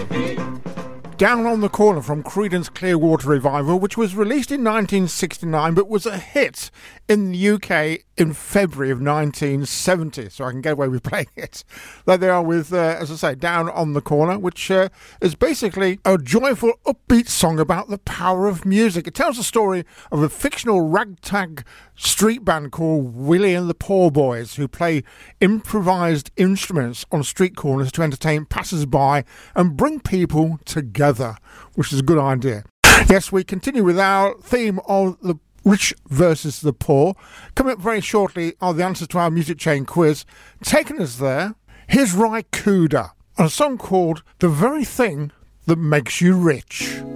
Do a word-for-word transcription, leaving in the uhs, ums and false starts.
Down on the Corner from Creedence Clearwater Revival, which was released in nineteen sixty-nine but was a hit in the U K in February of nineteen seventy, so I can get away with playing it. There they are with, uh, as I say, Down on the Corner, which uh, is basically a joyful, upbeat song about the power of music. It tells the story of a fictional ragtag street band called Willie and the Poor Boys, who play improvised instruments on street corners to entertain passers-by and bring people together, which is a good idea. Yes, we continue with our theme of the rich versus the poor. Coming up very shortly are the answers to our music chain quiz. Taking us there, here's Ry Cooder on a song called The Very Thing That Makes You Rich.